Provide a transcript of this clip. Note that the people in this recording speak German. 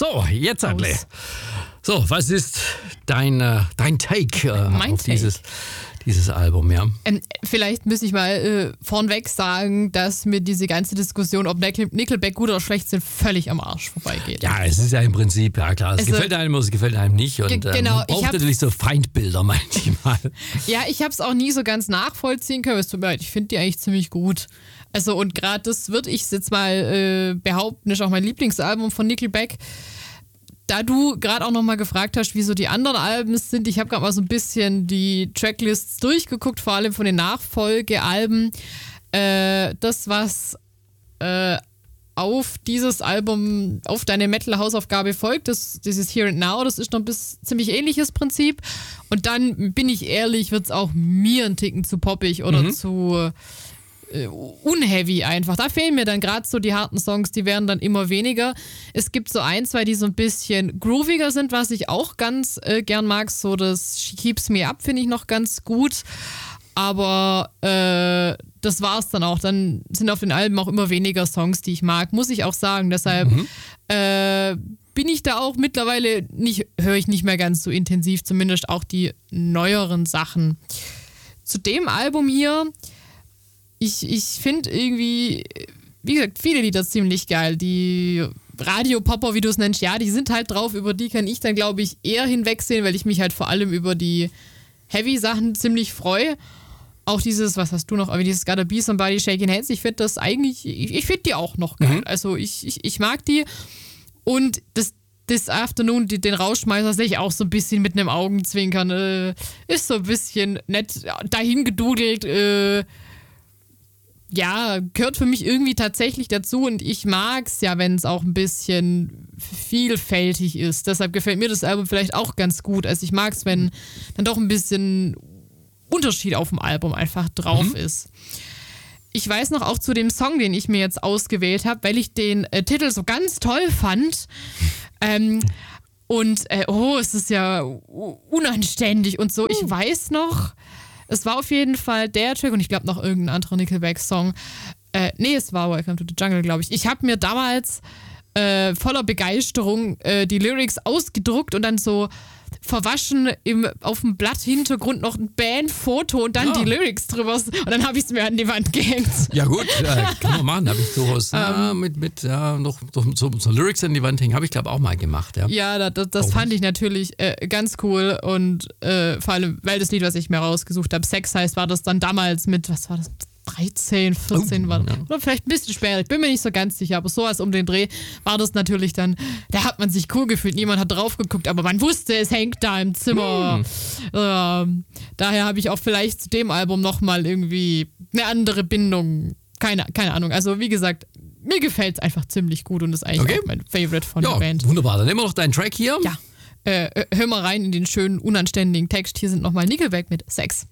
So, jetzt Adle. So, was ist dein Take auf dieses Album, ja? Vielleicht müsste ich mal vornweg sagen, dass mir diese ganze Diskussion, ob Nickelback gut oder schlecht sind, völlig am Arsch vorbeigeht. Ja, es ist ja im Prinzip, ja klar, es gefällt einem oder es gefällt einem nicht. Und genau, man braucht natürlich so Feindbilder manchmal. Ja, ich habe es auch nie so ganz nachvollziehen können. Es tut mir leid, ich finde die eigentlich ziemlich gut. Also und gerade das würde ich jetzt mal behaupten, ist auch mein Lieblingsalbum von Nickelback. Da du gerade auch nochmal gefragt hast, wie so die anderen Alben sind, ich habe gerade mal so ein bisschen die Tracklists durchgeguckt, vor allem von den Nachfolgealben. Das, was auf dieses Album, auf deine Metal-Hausaufgabe folgt, dieses Here and Now, das ist noch ein ziemlich ähnliches Prinzip. Und dann, bin ich ehrlich, wird es auch mir ein Ticken zu poppig oder zu unheavy einfach. Da fehlen mir dann gerade so die harten Songs, die werden dann immer weniger. Es gibt so ein, zwei, die so ein bisschen grooviger sind, was ich auch ganz gern mag. So das She Keeps Me Up finde ich noch ganz gut. Aber das war's dann auch. Dann sind auf den Alben auch immer weniger Songs, die ich mag, muss ich auch sagen. Deshalb bin ich da auch mittlerweile höre ich nicht mehr ganz so intensiv, zumindest auch die neueren Sachen. Zu dem Album hier, ich finde irgendwie, wie gesagt, viele Lieder ziemlich geil. Die Radiopopper, wie du es nennst, ja, die sind halt drauf, über die kann ich dann, glaube ich, eher hinwegsehen, weil ich mich halt vor allem über die Heavy-Sachen ziemlich freue. Auch dieses, was hast du noch, aber dieses Gotta Be Somebody, Shaking Hands, ich finde das eigentlich, ich finde die auch noch geil. Also ich mag die. Und This Afternoon, den Rauschmeißer, sehe ich auch so ein bisschen mit einem Augenzwinkern. Ist so ein bisschen nett dahin gedudelt, ja, gehört für mich irgendwie tatsächlich dazu und ich mag es ja, wenn es auch ein bisschen vielfältig ist. Deshalb gefällt mir das Album vielleicht auch ganz gut. Also ich mag es, wenn dann doch ein bisschen Unterschied auf dem Album einfach drauf ist. Ich weiß noch auch zu dem Song, den ich mir jetzt ausgewählt habe, weil ich den Titel so ganz toll fand. Es ist ja unanständig und so. Ich weiß noch, es war auf jeden Fall der Track und ich glaube noch irgendein anderer Nickelback-Song. Es war Welcome to the Jungle, glaube ich. Ich habe mir damals voller Begeisterung die Lyrics ausgedruckt und dann so verwaschen auf dem Blatthintergrund noch ein Bandfoto und dann die Lyrics drüber. Und dann habe ich es mir an die Wand gehängt. Ja gut, kann man machen. Habe ich durchaus noch so Lyrics an die Wand hängen. Habe ich, glaube ich, auch mal gemacht. Ja, das fand ich natürlich ganz cool. Und vor allem, weil das Lied, was ich mir rausgesucht habe, Sex heißt, war das dann damals mit, was war das? 13, 14 war das. Oder vielleicht ein bisschen später, ich bin mir nicht so ganz sicher, aber sowas um den Dreh war das natürlich dann, da hat man sich cool gefühlt, niemand hat drauf geguckt, aber man wusste, es hängt da im Zimmer. Daher habe ich auch vielleicht zu dem Album nochmal irgendwie eine andere Bindung, keine Ahnung, also wie gesagt, mir gefällt es einfach ziemlich gut und ist eigentlich auch mein Favorite von der Band. Wunderbar, dann nehmen wir noch deinen Track hier. Ja, hör mal rein in den schönen, unanständigen Text, hier sind nochmal Nickelback mit Sex.